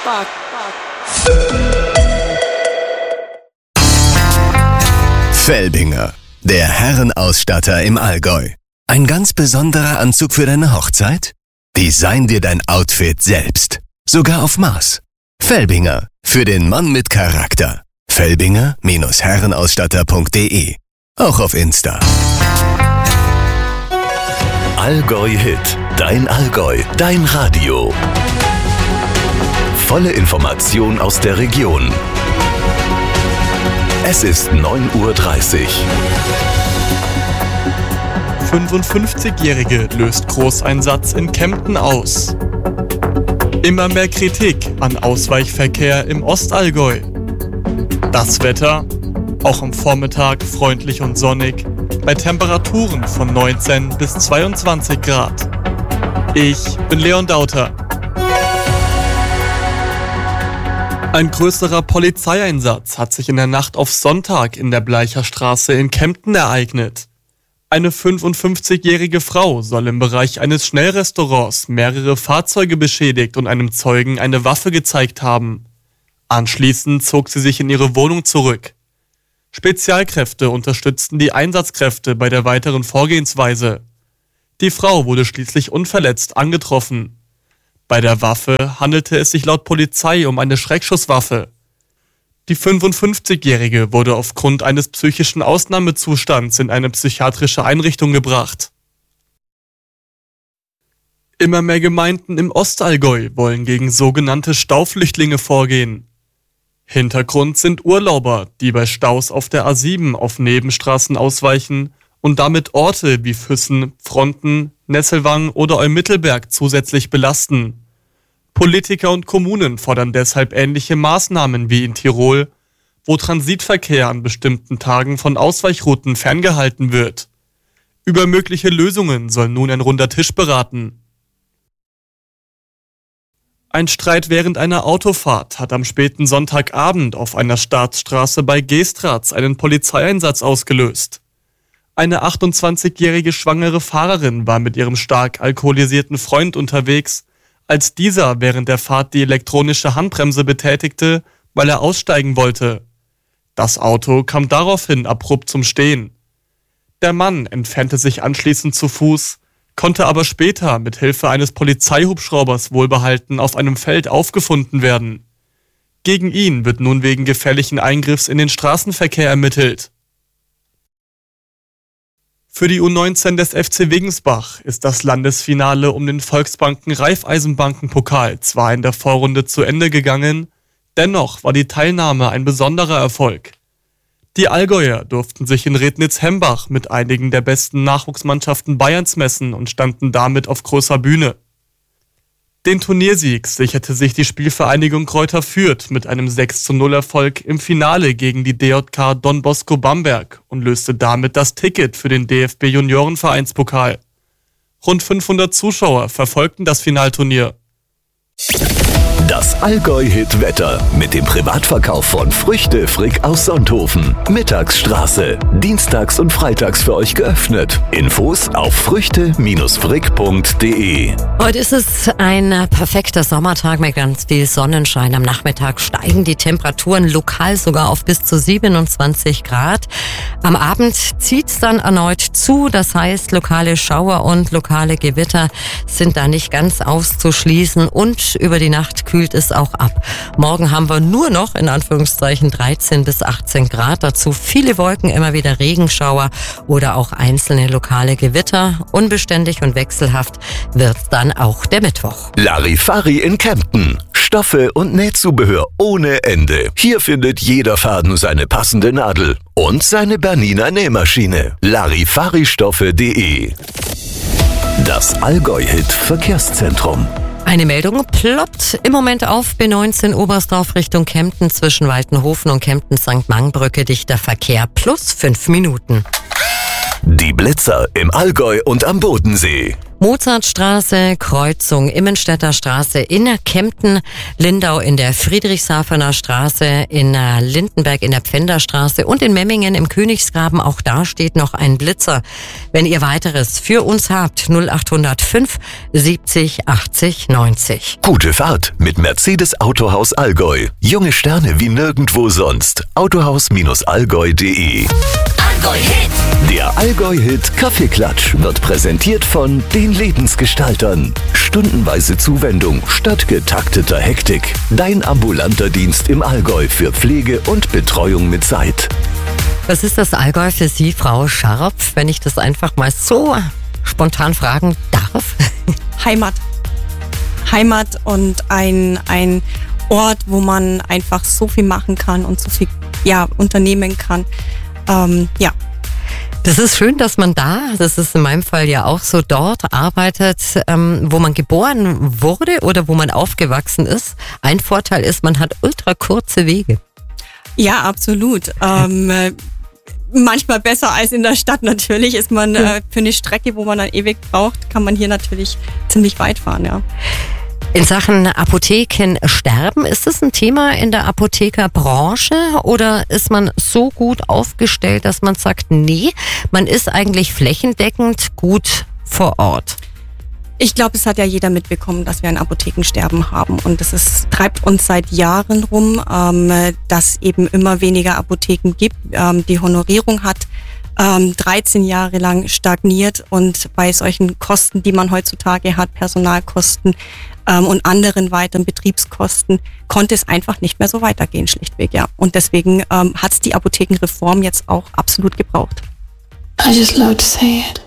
Felbinger, der Herrenausstatter im Allgäu. Ein ganz besonderer Anzug für deine Hochzeit? Design dir dein Outfit selbst. Sogar auf Maß. Felbinger, für den Mann mit Charakter. Felbinger-herrenausstatter.de. Auch auf Insta. Allgäu Hit. Dein Allgäu. Dein Radio. Volle Information aus der Region. Es ist 9:30 Uhr. 55-Jährige löst Großeinsatz in Kempten aus. Immer mehr Kritik an Ausweichverkehr im Ostallgäu. Das Wetter, auch am Vormittag freundlich und sonnig, bei Temperaturen von 19 bis 22 Grad. Ich bin Leon Dauter. Ein größerer Polizeieinsatz hat sich in der Nacht auf Sonntag in der Bleicherstraße in Kempten ereignet. Eine 55-jährige Frau soll im Bereich eines Schnellrestaurants mehrere Fahrzeuge beschädigt und einem Zeugen eine Waffe gezeigt haben. Anschließend zog sie sich in ihre Wohnung zurück. Spezialkräfte unterstützten die Einsatzkräfte bei der weiteren Vorgehensweise. Die Frau wurde schließlich unverletzt angetroffen. Bei der Waffe handelte es sich laut Polizei um eine Schreckschusswaffe. Die 55-Jährige wurde aufgrund eines psychischen Ausnahmezustands in eine psychiatrische Einrichtung gebracht. Immer mehr Gemeinden im Ostallgäu wollen gegen sogenannte Stauflüchtlinge vorgehen. Hintergrund sind Urlauber, die bei Staus auf der A7 auf Nebenstraßen ausweichen und damit Orte wie Füssen, Fronten, Nesselwang oder Eumittelberg zusätzlich belasten. Politiker und Kommunen fordern deshalb ähnliche Maßnahmen wie in Tirol, wo Transitverkehr an bestimmten Tagen von Ausweichrouten ferngehalten wird. Über mögliche Lösungen soll nun ein runder Tisch beraten. Ein Streit während einer Autofahrt hat am späten Sonntagabend auf einer Staatsstraße bei Geestratz einen Polizeieinsatz ausgelöst. Eine 28-jährige schwangere Fahrerin war mit ihrem stark alkoholisierten Freund unterwegs, als dieser während der Fahrt die elektronische Handbremse betätigte, weil er aussteigen wollte. Das Auto kam daraufhin abrupt zum Stehen. Der Mann entfernte sich anschließend zu Fuß, konnte aber später mit Hilfe eines Polizeihubschraubers wohlbehalten auf einem Feld aufgefunden werden. Gegen ihn wird nun wegen gefährlichen Eingriffs in den Straßenverkehr ermittelt. Für die U19 des FC Wiggensbach ist das Landesfinale um den Volksbanken-Raiffeisenbanken-Pokal zwar in der Vorrunde zu Ende gegangen, dennoch war die Teilnahme ein besonderer Erfolg. Die Allgäuer durften sich in Rednitz-Hembach mit einigen der besten Nachwuchsmannschaften Bayerns messen und standen damit auf großer Bühne. Den Turniersieg sicherte sich die Spielvereinigung Greuther Fürth mit einem 6:0-Erfolg im Finale gegen die DJK Don Bosco Bamberg und löste damit das Ticket für den DFB-Juniorenvereinspokal. Rund 500 Zuschauer verfolgten das Finalturnier. Das Allgäu-Hit-Wetter mit dem Privatverkauf von Früchte Frick aus Sonthofen. Mittagsstraße. Dienstags und freitags für euch geöffnet. Infos auf früchte-frick.de. Heute ist es ein perfekter Sommertag mit ganz viel Sonnenschein. Am Nachmittag steigen die Temperaturen lokal sogar auf bis zu 27 Grad. Am Abend zieht es dann erneut zu. Das heißt, lokale Schauer und lokale Gewitter sind da nicht ganz auszuschließen. Und über die Nacht kühlt es auch ab. Morgen haben wir nur noch, in Anführungszeichen, 13 bis 18 Grad. Dazu viele Wolken, immer wieder Regenschauer oder auch einzelne lokale Gewitter. Unbeständig und wechselhaft wird dann auch der Mittwoch. Larifari in Kempten. Stoffe und Nähzubehör ohne Ende. Hier findet jeder Faden seine passende Nadel und seine Bernina Nähmaschine. Larifaristoffe.de. Das Allgäu-Hit Verkehrszentrum. Eine Meldung ploppt im Moment auf B19 Oberstdorf Richtung Kempten zwischen Waltenhofen und Kempten-St. Mangbrücke. Dichter Verkehr plus 5 Minuten. Die Blitzer im Allgäu und am Bodensee. Mozartstraße, Kreuzung Immenstädter Straße in Kempten, Lindau in der Friedrichshafener Straße, in Lindenberg in der Pfänderstraße und in Memmingen im Königsgraben. Auch da steht noch ein Blitzer. Wenn ihr weiteres für uns habt, 0805 70 80 90. Gute Fahrt mit Mercedes Autohaus Allgäu. Junge Sterne wie nirgendwo sonst. Autohaus-allgäu.de. Allgäu-Hit. Der Allgäu-Hit Kaffeeklatsch wird präsentiert von den Lebensgestaltern. Stundenweise Zuwendung statt getakteter Hektik. Dein ambulanter Dienst im Allgäu für Pflege und Betreuung mit Zeit. Was ist das Allgäu für Sie, Frau Scharpf, wenn ich das einfach mal so spontan fragen darf? Heimat und ein Ort, wo man einfach so viel machen kann und so viel unternehmen kann. Das ist schön, dass man das ist in meinem Fall ja auch so, dort arbeitet, wo man geboren wurde oder wo man aufgewachsen ist. Ein Vorteil ist, man hat ultra kurze Wege. Ja, absolut. Manchmal besser als in der Stadt natürlich. Ist man für eine Strecke, wo man dann ewig braucht, kann man hier natürlich ziemlich weit fahren, ja. In Sachen Apothekensterben, ist das ein Thema in der Apothekerbranche oder ist man so gut aufgestellt, dass man sagt, nee, man ist eigentlich flächendeckend gut vor Ort? Ich glaube, es hat ja jeder mitbekommen, dass wir ein Apothekensterben haben und das treibt uns seit Jahren rum, dass eben immer weniger Apotheken gibt. Die Honorierung hat 13 Jahre lang stagniert und bei solchen Kosten, die man heutzutage hat, Personalkosten und anderen weiteren Betriebskosten, konnte es einfach nicht mehr so weitergehen, schlichtweg, ja. Und deswegen hat es die Apothekenreform jetzt auch absolut gebraucht. I just love to say it.